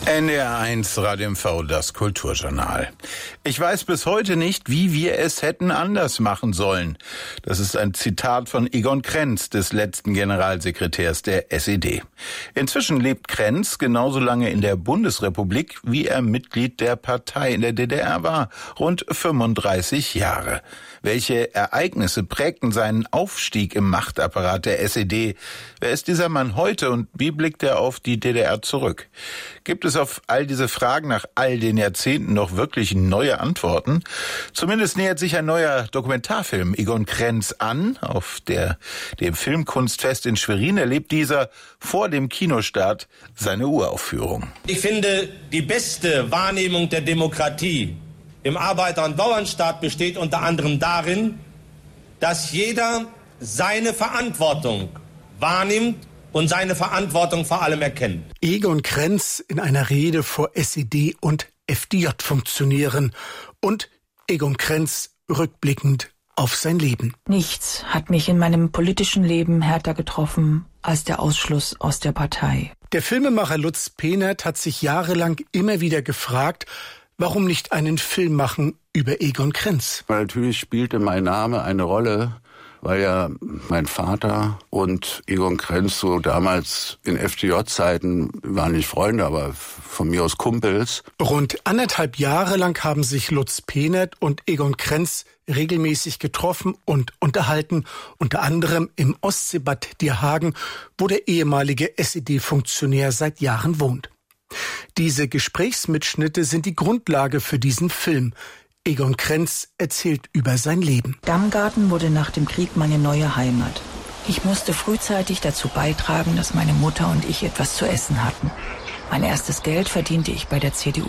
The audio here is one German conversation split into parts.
NDR1 Radio MV, das Kulturjournal. Ich weiß bis heute nicht, wie wir es hätten anders machen sollen. Das ist ein Zitat von Egon Krenz, des letzten Generalsekretärs der SED. Inzwischen lebt Krenz genauso lange in der Bundesrepublik, wie er Mitglied der Partei in der DDR war, rund 35 Jahre. Welche Ereignisse prägten seinen Aufstieg im Machtapparat der SED? Wer ist dieser Mann heute und wie blickt er auf die DDR zurück? Gibt es auf all diese Fragen nach all den Jahrzehnten noch wirklich neue Antworten? Zumindest nähert sich ein neuer Dokumentarfilm Egon Krenz an. Auf dem Filmkunstfest in Schwerin erlebt dieser vor dem Kinostart seine Uraufführung. Ich finde, die beste Wahrnehmung der Demokratie im Arbeiter- und Bauernstaat besteht unter anderem darin, dass jeder seine Verantwortung wahrnimmt und seine Verantwortung vor allem erkennt. Egon Krenz in einer Rede vor SED und FDJ-Funktionären und Egon Krenz rückblickend auf sein Leben. Nichts hat mich in meinem politischen Leben härter getroffen als der Ausschluss aus der Partei. Der Filmemacher Lutz Pehnert hat sich jahrelang immer wieder gefragt, warum nicht einen Film machen über Egon Krenz? Weil natürlich spielte mein Name eine Rolle, weil ja mein Vater und Egon Krenz so damals in FDJ-Zeiten waren nicht Freunde, aber von mir aus Kumpels. Rund 1,5 Jahre lang haben sich Lutz Pehnert und Egon Krenz regelmäßig getroffen und unterhalten, unter anderem im Ostseebad Dierhagen, wo der ehemalige SED-Funktionär seit Jahren wohnt. Diese Gesprächsmitschnitte sind die Grundlage für diesen Film. Egon Krenz erzählt über sein Leben. Damgarten wurde nach dem Krieg meine neue Heimat. Ich musste frühzeitig dazu beitragen, dass meine Mutter und ich etwas zu essen hatten. Mein erstes Geld verdiente ich bei der CDU.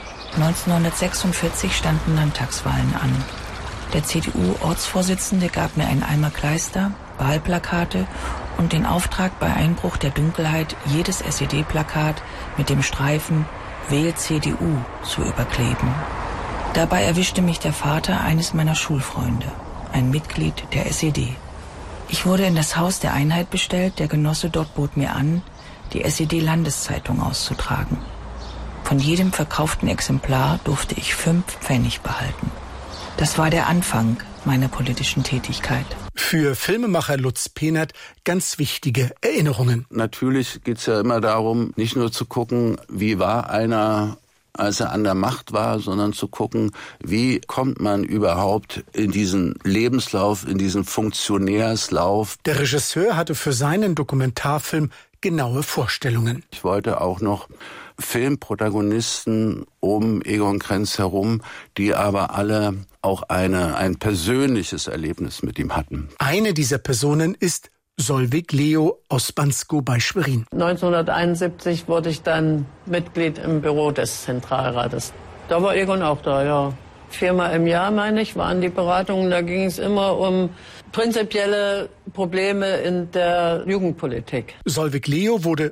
1946 standen Landtagswahlen an. Der CDU-Ortsvorsitzende gab mir einen Eimer Kleister, Wahlplakate und den Auftrag, bei Einbruch der Dunkelheit jedes SED-Plakat mit dem Streifen »Wähl CDU« zu überkleben. Dabei erwischte mich der Vater eines meiner Schulfreunde, ein Mitglied der SED. Ich wurde in das Haus der Einheit bestellt, der Genosse dort bot mir an, die SED-Landeszeitung auszutragen. Von jedem verkauften Exemplar durfte ich 5 Pfennig behalten. Das war der Anfang meiner politischen Tätigkeit. Für Filmemacher Lutz Pehnert ganz wichtige Erinnerungen. Natürlich geht's ja immer darum, nicht nur zu gucken, wie war einer, als er an der Macht war, sondern zu gucken, wie kommt man überhaupt in diesen Lebenslauf, in diesen Funktionärslauf. Der Regisseur hatte für seinen Dokumentarfilm genaue Vorstellungen. Ich wollte auch noch Filmprotagonisten um Egon Krenz herum, die aber alle auch ein persönliches Erlebnis mit ihm hatten. Eine dieser Personen ist Solveig Leo aus Bansko bei Schwerin. 1971 wurde ich dann Mitglied im Büro des Zentralrates. Da war Egon auch da, ja. 4-mal im Jahr, meine ich, waren die Beratungen. Da ging es immer um prinzipielle Probleme in der Jugendpolitik. Solveig Leo wurde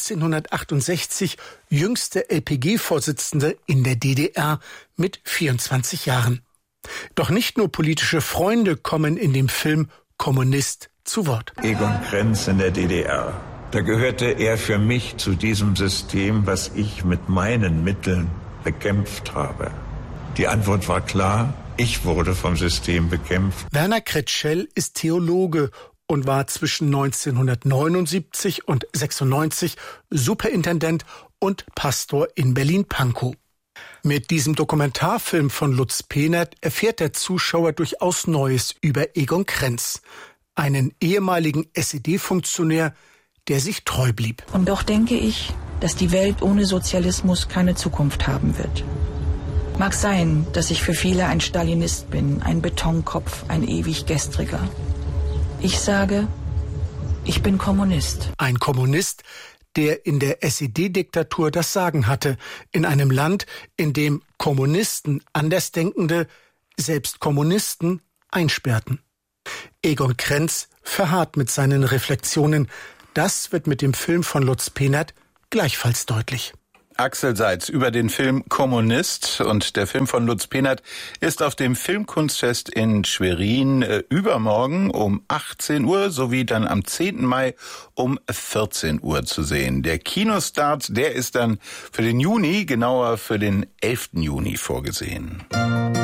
1968 jüngste LPG-Vorsitzende in der DDR mit 24 Jahren. Doch nicht nur politische Freunde kommen in dem Film Kommunist zu Wort. Egon Krenz in der DDR. Da gehörte er für mich zu diesem System, was ich mit meinen Mitteln bekämpft habe. Die Antwort war klar, ich wurde vom System bekämpft. Werner Kretschel ist Theologe und war zwischen 1979 und 96 Superintendent und Pastor in Berlin-Pankow. Mit diesem Dokumentarfilm von Lutz Pehnert erfährt der Zuschauer durchaus Neues über Egon Krenz, einen ehemaligen SED-Funktionär, der sich treu blieb. Und doch denke ich, dass die Welt ohne Sozialismus keine Zukunft haben wird. Mag sein, dass ich für viele ein Stalinist bin, ein Betonkopf, ein ewig Gestriger. Ich sage, ich bin Kommunist. Ein Kommunist, der in der SED-Diktatur das Sagen hatte, in einem Land, in dem Kommunisten, Andersdenkende, selbst Kommunisten einsperrten. Egon Krenz verharrt mit seinen Reflexionen. Das wird mit dem Film von Lutz Pehnert gleichfalls deutlich. Axel Seitz über den Film Kommunist, und der Film von Lutz Pehnert ist auf dem Filmkunstfest in Schwerin übermorgen um 18 Uhr sowie dann am 10. Mai um 14 Uhr zu sehen. Der Kinostart, der ist dann für den Juni, genauer für den 11. Juni vorgesehen.